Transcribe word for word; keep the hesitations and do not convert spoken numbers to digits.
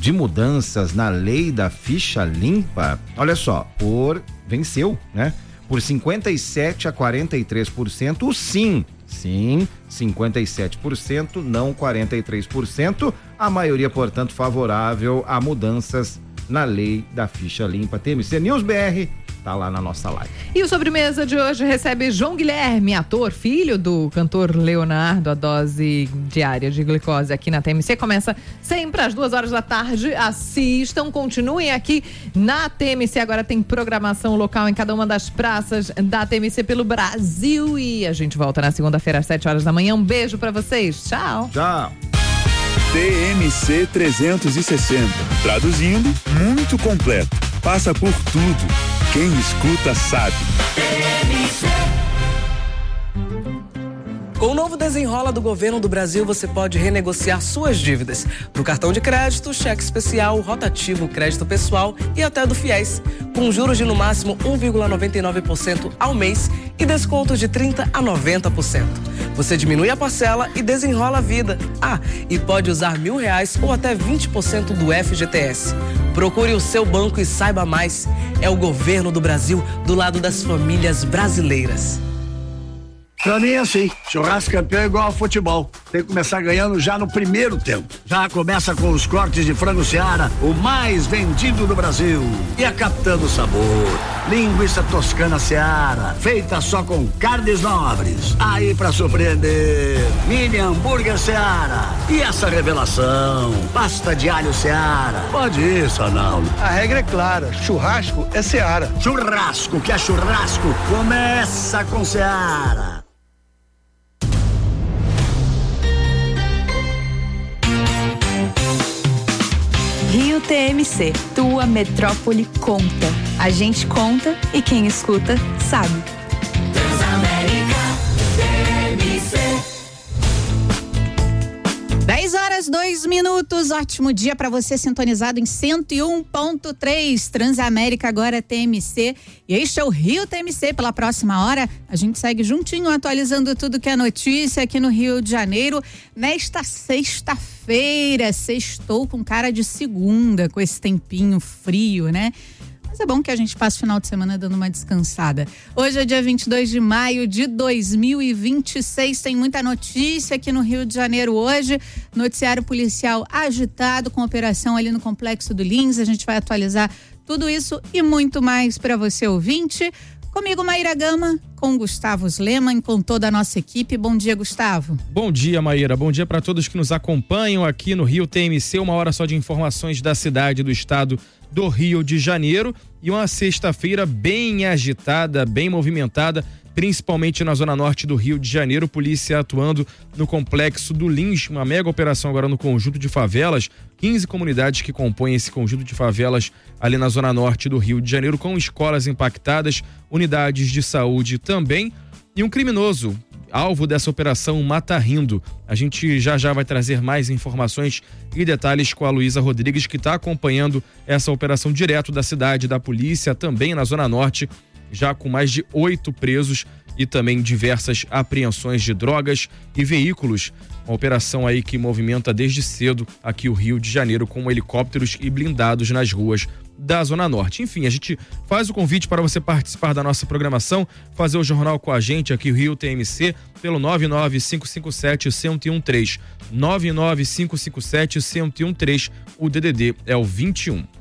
de mudanças na lei da ficha limpa, olha só, por venceu, né? Por cinquenta e sete a quarenta e três por cento, o sim. Sim, cinquenta e sete por cento, não quarenta e três por cento. A maioria, portanto, favorável a mudanças na lei da ficha limpa. T M C News B R tá lá na nossa live. E o Sobremesa de hoje recebe João Guilherme, ator, filho do cantor Leonardo. A dose diária de glicose aqui na T M C começa sempre às duas horas da tarde. Assistam, continuem aqui na T M C. Agora tem programação local em cada uma das praças da T M C pelo Brasil. E a gente volta na segunda-feira às sete horas da manhã. Um beijo pra vocês. Tchau. Tchau. T M C trezentos e sessenta. Traduzindo, muito completo. Passa por tudo. Quem escuta sabe. Com o novo Desenrola do Governo do Brasil, você pode renegociar suas dívidas do cartão de crédito, cheque especial, rotativo, crédito pessoal e até do FIES, com juros de no máximo um vírgula noventa e nove por cento ao mês e descontos de trinta a noventa por cento. Você diminui a parcela e desenrola a vida. Ah, e pode usar mil reais ou até vinte por cento do F G T S. Procure o seu banco e saiba mais. É o Governo do Brasil do lado das famílias brasileiras. Pra mim é assim, churrasco campeão é igual ao futebol, tem que começar ganhando já no primeiro tempo. Já começa com os cortes de frango Seara, o mais vendido do Brasil. E a Capitã do Sabor, linguiça toscana Seara, feita só com carnes nobres. Aí pra surpreender, mini hambúrguer Seara. E essa revelação, pasta de alho Seara. Pode ir, Sanaldo. A regra é clara, churrasco é Seara. Churrasco que é churrasco, começa com Seara. Rio T M C, tua metrópole conta. A gente conta e quem escuta sabe. Transamérica T M C. dez horas, dois minutos, ótimo dia para você sintonizado em cento e um ponto três, Transamérica agora T M C, e este é o Rio T M C. Pela próxima hora a gente segue juntinho atualizando tudo que é notícia aqui no Rio de Janeiro, nesta sexta-feira. Sextou com cara de segunda, com esse tempinho frio, né? Mas é bom que a gente passe o final de semana dando uma descansada. Hoje é dia vinte e dois de maio de dois mil e vinte e seis. Tem muita notícia aqui no Rio de Janeiro hoje. Noticiário policial agitado com operação ali no Complexo do Lins. A gente vai atualizar tudo isso e muito mais para você, ouvinte. Comigo, Maíra Gama, com Gustavo Sleman, com toda a nossa equipe. Bom dia, Gustavo. Bom dia, Maíra. Bom dia para todos que nos acompanham aqui no Rio T M C. Uma hora só de informações da cidade, do estado do Rio de Janeiro, e uma sexta-feira bem agitada, bem movimentada, principalmente na zona norte do Rio de Janeiro. Polícia atuando no Complexo do Lins, uma mega operação agora no conjunto de favelas, quinze comunidades que compõem esse conjunto de favelas ali na zona norte do Rio de Janeiro, com escolas impactadas, unidades de saúde também, e um criminoso alvo dessa operação Mata Rindo. A gente já já vai trazer mais informações e detalhes com a Luísa Rodrigues, que está acompanhando essa operação direto da cidade, da polícia, também na Zona Norte, já com mais de oito presos e também diversas apreensões de drogas e veículos. Uma operação aí que movimenta desde cedo aqui o Rio de Janeiro, com helicópteros e blindados nas ruas da Zona Norte. Enfim, a gente faz o convite para você participar da nossa programação, fazer o jornal com a gente aqui, o Rio T M C, pelo nove nove cinco cinco sete, um zero um três. nove nove cinco cinco sete, um zero um três. O D D D é o vinte e um.